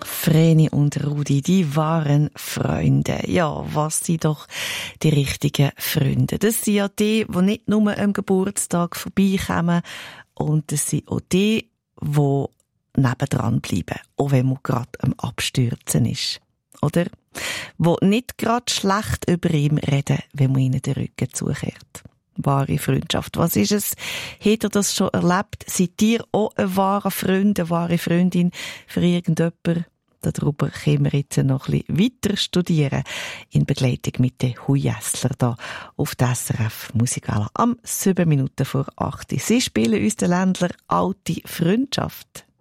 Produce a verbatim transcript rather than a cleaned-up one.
Vreni und Rudi, die waren Freunde. Ja, was sind doch die richtigen Freunde? Das sind ja die, die nicht nur am Geburtstag vorbeikommen, und das sind auch die, die nebendran bleiben, auch wenn man gerade am Abstürzen ist. Oder? Wo nicht gerade schlecht über ihn reden, wenn man ihnen den Rücken zukehrt. Wahre Freundschaft. Was ist es? Habt ihr das schon erlebt? Seid ihr auch ein wahrer Freund, eine wahre Freundin für irgendjemanden? Darüber können wir jetzt noch ein bisschen weiter studieren. In Begleitung mit den Huyessler da auf der S R F Musikala am sieben Minuten vor acht. Sie spielen uns den Ländler «Alte Freundschaft».